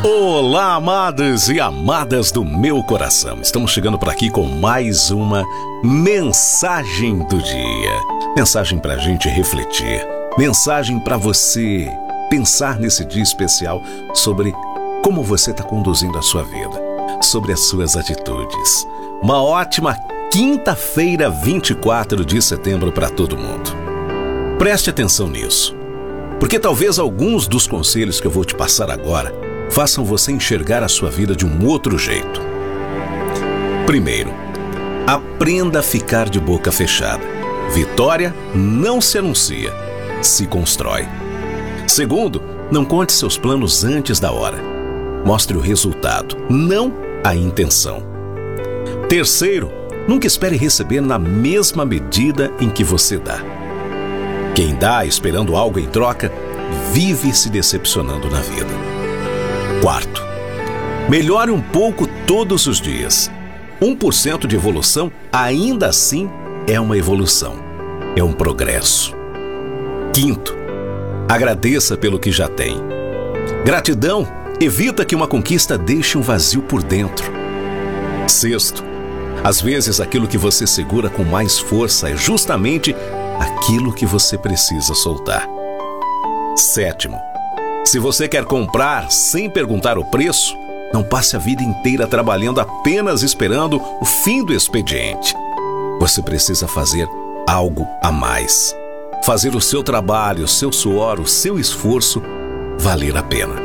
Olá, amados e amadas do meu coração. Estamos chegando por aqui com mais uma mensagem do dia. Mensagem pra gente refletir. Mensagem pra você pensar nesse dia especial sobre como você está conduzindo a sua vida, sobre as suas atitudes. Uma ótima quinta-feira, 24 de setembro para todo mundo. Preste atenção nisso, porque talvez alguns dos conselhos que eu vou te passar agora façam você enxergar a sua vida de um outro jeito. Primeiro, aprenda a ficar de boca fechada. Vitória não se anuncia, se constrói. Segundo, não conte seus planos antes da hora. Mostre o resultado, não a intenção. Terceiro, nunca espere receber na mesma medida em que você dá. Quem dá esperando algo em troca, vive se decepcionando na vida. Quarto, melhore um pouco todos os dias. 1% de evolução ainda assim é uma evolução, é um progresso. Quinto, agradeça pelo que já tem. Gratidão evita que uma conquista deixe um vazio por dentro. Sexto, às vezes aquilo que você segura com mais força é justamente aquilo que você precisa soltar. Sétimo, se você quer comprar sem perguntar o preço, não passe a vida inteira trabalhando apenas esperando o fim do expediente. Você precisa fazer algo a mais. Fazer o seu trabalho, o seu suor, o seu esforço valer a pena.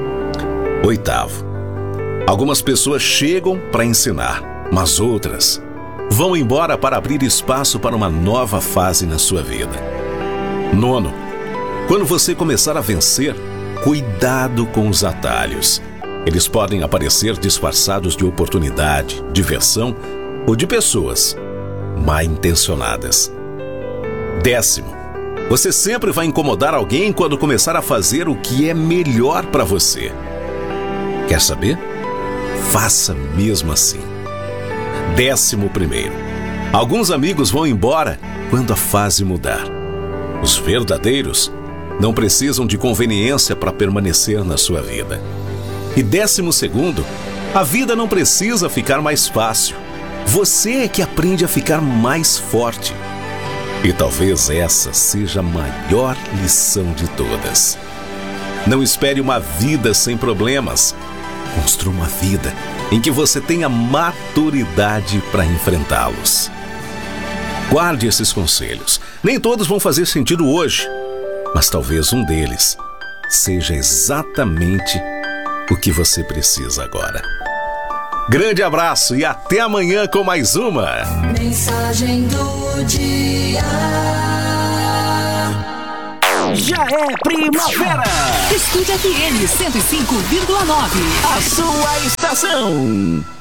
Oitavo, algumas pessoas chegam para ensinar, mas outras vão embora para abrir espaço para uma nova fase na sua vida. Nono, quando você começar a vencer, cuidado com os atalhos. Eles podem aparecer disfarçados de oportunidade, diversão ou de pessoas mal intencionadas. Décimo, você sempre vai incomodar alguém quando começar a fazer o que é melhor para você. Quer saber? Faça mesmo assim. 11º, alguns amigos vão embora quando a fase mudar. Os verdadeiros não precisam de conveniência para permanecer na sua vida. E 12º, a vida não precisa ficar mais fácil. Você é que aprende a ficar mais forte. E talvez essa seja a maior lição de todas. Não espere uma vida sem problemas. Construa uma vida em que você tenha maturidade para enfrentá-los. Guarde esses conselhos. Nem todos vão fazer sentido hoje, mas talvez um deles seja exatamente o que você precisa agora. Grande abraço e até amanhã com mais uma Mensagem do dia. Já é primavera! Estúdio FM 105,9. A sua estação.